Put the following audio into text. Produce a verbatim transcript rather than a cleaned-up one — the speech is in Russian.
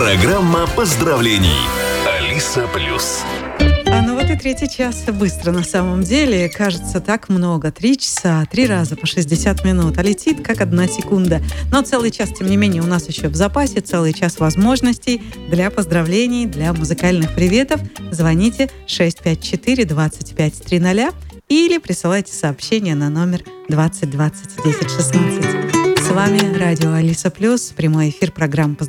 Программа поздравлений. Алиса Плюс. А ну вот и третий час. Быстро на самом деле. Кажется, так много. Три часа, три раза по шестьдесят минут. А летит как одна секунда. Но целый час, тем не менее, у нас еще в запасе. Целый час возможностей для поздравлений, для музыкальных приветов. Звоните шесть пять четыре двадцать пять триста или присылайте сообщение на номер двадцать двадцать десять шестнадцать. С вами радио Алиса Плюс. Прямой эфир программы «Поздравления».